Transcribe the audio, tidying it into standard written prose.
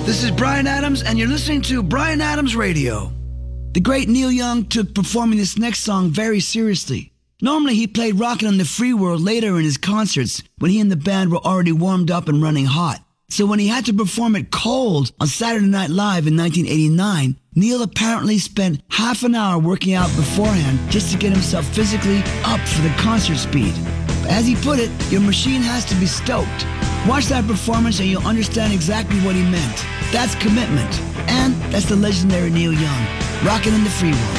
This is Bryan Adams, and you're listening to Bryan Adams Radio. The great Neil Young took performing this next song very seriously. Normally, he played Rockin' on the Free World later in his concerts when he and the band were already warmed up and running hot. So when he had to perform it cold on Saturday Night Live in 1989, Neil apparently spent half an hour working out beforehand just to get himself physically up for the concert speed. But as he put it, your machine has to be stoked. Watch that performance and you'll understand exactly what he meant. That's commitment. And that's the legendary Neil Young, rocking in the free world.